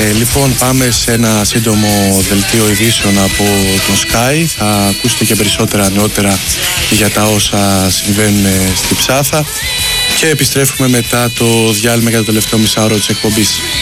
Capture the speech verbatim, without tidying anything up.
Ε, λοιπόν, πάμε σε ένα σύντομο δελτίο ειδήσεων από τον Sky. Θα ακούσετε και περισσότερα νεότερα για τα όσα συμβαίνουν στη Ψάθα και επιστρέφουμε μετά το διάλειμμα για το τελευταίο μισάωρο της εκπομπής.